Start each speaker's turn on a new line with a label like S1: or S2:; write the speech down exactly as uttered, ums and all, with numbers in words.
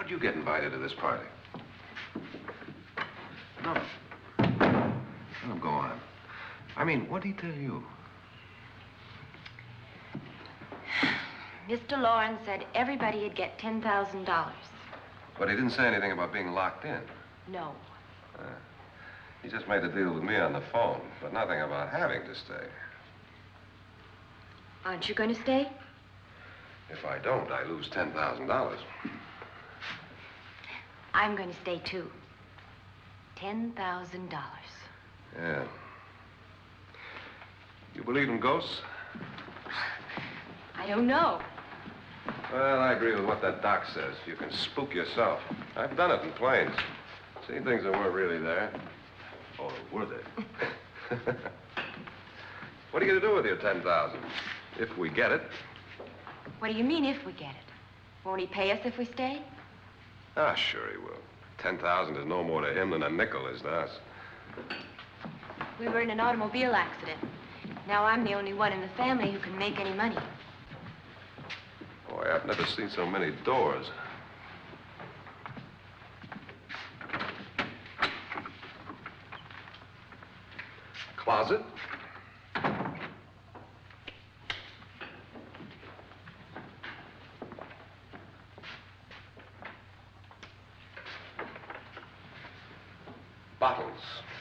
S1: How'd you get invited to this party? No. No, go on. I mean, what did he tell you?
S2: Mister Lawrence said everybody'd get ten thousand dollars.
S1: But he didn't say anything about being locked in.
S2: No.
S1: Uh, he just made a deal with me on the phone, but nothing about having to stay.
S2: Aren't you going to stay?
S1: If I don't, I lose ten thousand dollars.
S2: I'm going to stay, too. ten thousand dollars.
S1: Yeah. You believe in ghosts?
S2: I don't know.
S1: Well, I agree with what that doc says. You can spook yourself. I've done it in planes. Seen things that weren't really there. Or were they? What are you going to do with your ten thousand dollars? If we get it.
S2: What do you mean, if we get it? Won't he pay us if we stay?
S1: Ah, sure he will. ten thousand dollars is no more to him than a nickel is to us.
S2: We were in an automobile accident. Now I'm the only one in the family who can make any money.
S1: Boy, I've never seen so many doors. Closet? Bottles.